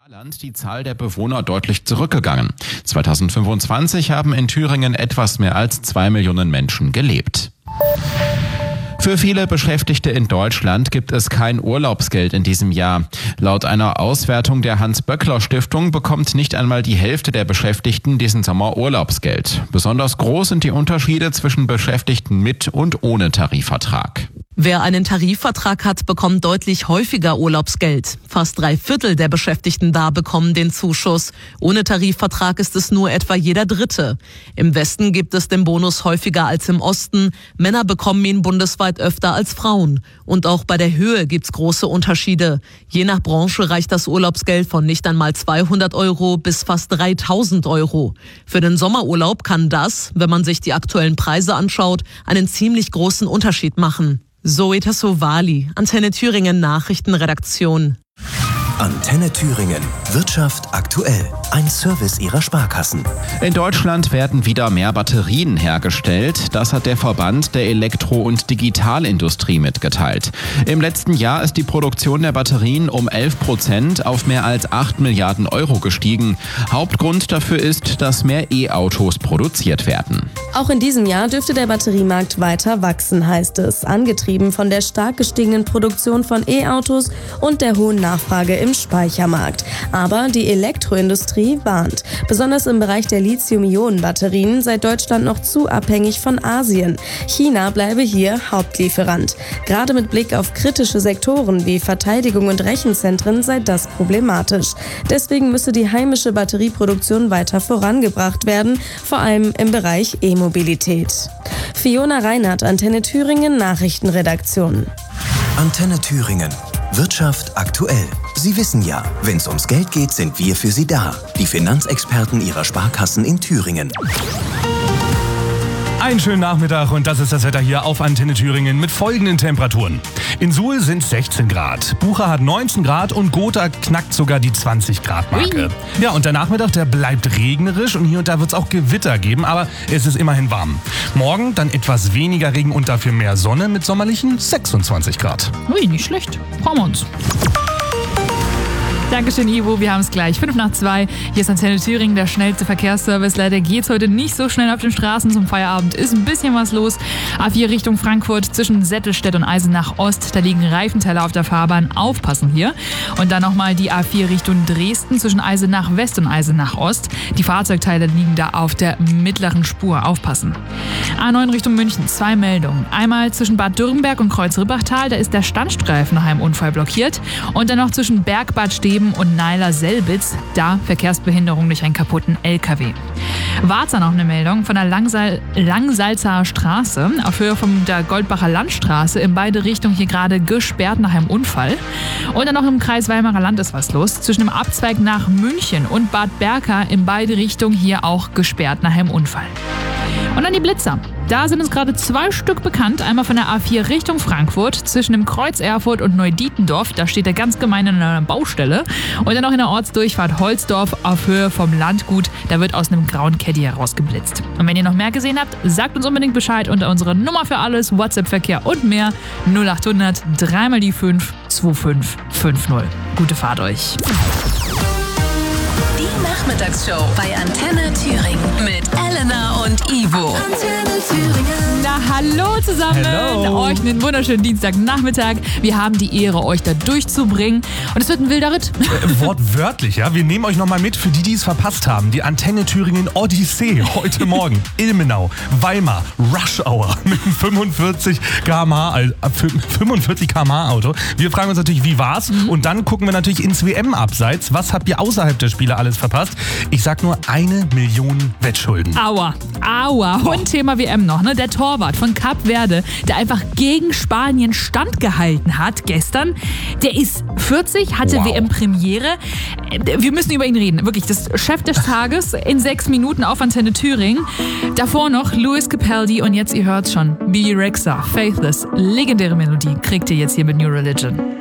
Die Zahl der Bewohner deutlich zurückgegangen. 2025 haben in Thüringen etwas mehr als 2 Millionen Menschen gelebt. Für viele Beschäftigte in Deutschland gibt es kein Urlaubsgeld in diesem Jahr. Laut einer Auswertung der Hans-Böckler-Stiftung bekommt nicht einmal die Hälfte der Beschäftigten diesen Sommer Urlaubsgeld. Besonders groß sind die Unterschiede zwischen Beschäftigten mit und ohne Tarifvertrag. Wer einen Tarifvertrag hat, bekommt deutlich häufiger Urlaubsgeld. Fast 3/4 der Beschäftigten da bekommen den Zuschuss. Ohne Tarifvertrag ist es nur etwa jeder Dritte. Im Westen gibt es den Bonus häufiger als im Osten. Männer bekommen ihn bundesweit öfter als Frauen. Und auch bei der Höhe gibt's große Unterschiede. Je nach Branche reicht das Urlaubsgeld von nicht einmal 200 € bis fast 3.000 €. Für den Sommerurlaub kann das, wenn man sich die aktuellen Preise anschaut, einen ziemlich großen Unterschied machen. Zoe Tassovali, Antenne Thüringen Nachrichtenredaktion. Antenne Thüringen. Wirtschaft aktuell. Ein Service ihrer Sparkassen. In Deutschland werden wieder mehr Batterien hergestellt. Das hat der Verband der Elektro- und Digitalindustrie mitgeteilt. Im letzten Jahr ist die Produktion der Batterien um 11% auf mehr als 8 Milliarden € gestiegen. Hauptgrund dafür ist, dass mehr E-Autos produziert werden. Auch in diesem Jahr dürfte der Batteriemarkt weiter wachsen, heißt es. Angetrieben von der stark gestiegenen Produktion von E-Autos und der hohen Nachfrage im Speichermarkt. Aber die Elektroindustrie warnt. Besonders im Bereich der Lithium-Ionen-Batterien sei Deutschland noch zu abhängig von Asien. China bleibe hier Hauptlieferant. Gerade mit Blick auf kritische Sektoren wie Verteidigung und Rechenzentren sei das problematisch. Deswegen müsse die heimische Batterieproduktion weiter vorangebracht werden, vor allem im Bereich E-Mobilität. Fiona Reinhardt, Antenne Thüringen Nachrichtenredaktion. Antenne Thüringen. Wirtschaft aktuell. Sie wissen ja, wenn es ums Geld geht, sind wir für Sie da. Die Finanzexperten Ihrer Sparkassen in Thüringen. Einen schönen Nachmittag und das ist das Wetter hier auf Antenne Thüringen mit folgenden Temperaturen. In Suhl sind 16 Grad, Bucha hat 19 Grad und Gotha knackt sogar die 20 Grad Marke. Ja, und der Nachmittag, der bleibt regnerisch und hier und da wird es auch Gewitter geben, aber es ist immerhin warm. Morgen dann etwas weniger Regen und dafür mehr Sonne mit sommerlichen 26 Grad. Ui, nicht schlecht. Freuen wir uns. Dankeschön, Ivo. Wir haben es gleich. 2:05. Hier ist Antenne Thüringen, der schnellste Verkehrsservice. Leider geht es heute nicht so schnell auf den Straßen. Zum Feierabend ist ein bisschen was los. A4 Richtung Frankfurt zwischen Settelstedt und Eisenach Ost. Da liegen Reifenteller auf der Fahrbahn. Aufpassen hier. Und dann nochmal die A4 Richtung Dresden zwischen Eisenach West und Eisenach Ost. Die Fahrzeugteile liegen da auf der mittleren Spur. Aufpassen. A9 Richtung München. 2 Meldungen. Einmal zwischen Bad Dürrenberg und Kreuz-Ribbachtal. Da ist der Standstreifen nach einem Unfall blockiert. Und dann noch zwischen Bergbad Steben und Neiler-Selbitz, da Verkehrsbehinderung durch einen kaputten LKW. Warza noch eine Meldung von der Langsalzer Straße auf Höhe von der Goldbacher Landstraße in beide Richtungen hier gerade gesperrt nach einem Unfall. Und dann noch im Kreis Weimarer Land ist was los. Zwischen dem Abzweig nach München und Bad Berka in beide Richtungen hier auch gesperrt nach einem Unfall. Und dann die Blitzer. Da sind uns gerade 2 Stück bekannt. Einmal von der A4 Richtung Frankfurt zwischen dem Kreuz Erfurt und Neudietendorf. Da steht er ganz gemein in einer Baustelle. Und dann noch in der Ortsdurchfahrt Holzdorf auf Höhe vom Landgut. Da wird aus einem grauen Caddy herausgeblitzt. Und wenn ihr noch mehr gesehen habt, sagt uns unbedingt Bescheid unter unserer Nummer für alles, WhatsApp-Verkehr und mehr 0800 3 mal die 5 2550. Gute Fahrt euch. Die Nachmittagsshow bei Antenne Thüringen mit Elena und Ivo. Antenne Thüringen. Na, hallo zusammen. Hello. Euch einen wunderschönen Dienstagnachmittag. Wir haben die Ehre, euch da durchzubringen. Und es wird ein wilder Ritt. Wortwörtlich, ja. Wir nehmen euch nochmal mit für die es verpasst haben. Die Antenne Thüringen Odyssee heute Morgen. Ilmenau, Weimar, Rush Hour mit einem 45 km/h Auto. Wir fragen uns natürlich, wie war's? Und dann gucken wir natürlich ins WM-Abseits. Was habt ihr außerhalb der Spiele alles verpasst? Ich sag nur 1 Million Wettschulden. Aua. Und Thema WM noch, ne? Der Torwart von Cap Verde, der einfach gegen Spanien standgehalten hat gestern, der ist 40, hatte WM-Premiere. Wir müssen über ihn reden. Wirklich, das Chef des Tages in 6 Minuten auf Antenne Thüringen. Davor noch Lewis Capaldi und jetzt, ihr hört's schon, Bebe Rexha, Faithless, legendäre Melodie, kriegt ihr jetzt hier mit New Religion.